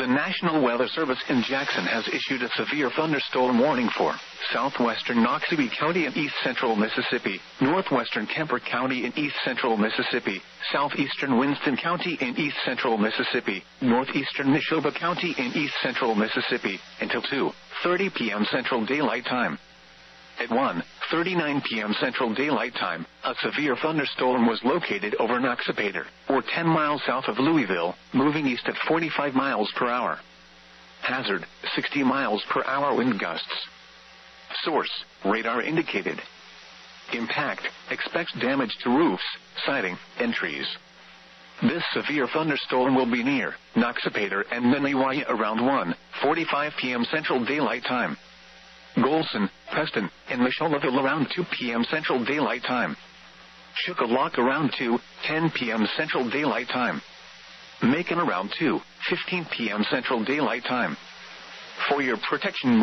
The National Weather Service in Jackson has issued a severe thunderstorm warning for southwestern Noxubee County in east-central Mississippi, northwestern Kemper County in east-central Mississippi, southeastern Winston County in east-central Mississippi, northeastern Neshoba County in east-central Mississippi, until 2:30 p.m. Central Daylight Time. At 1:39 p.m. Central Daylight Time, a severe thunderstorm was located over Noxapater, or 10 miles south of Louisville, moving east at 45 miles per hour. Hazard, 60 miles per hour wind gusts. Source, radar indicated. Impact, expects damage to roofs, siding, and trees. This severe thunderstorm will be near Noxapater and Naniwaya around 1:45 p.m. Central Daylight Time. Golson, Preston, and Micheleville around 2 p.m. Central Daylight Time. Shuqualak around 2:10 p.m. Central Daylight Time. Macon around 2:15 p.m. Central Daylight Time. For your protection,